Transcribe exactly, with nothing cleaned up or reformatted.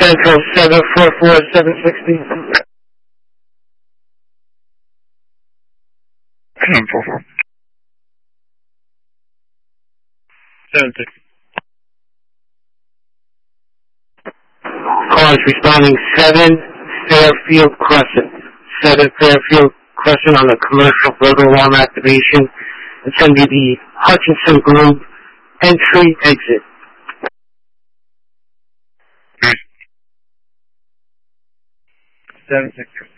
Central seven four four seven sixty. seven four four. seven sixty. Cars responding seven Fairfield Crescent. seven Fairfield Crescent on the commercial burglar alarm activation. It's going to be the Hutchinson Group entry exit. seven sixty.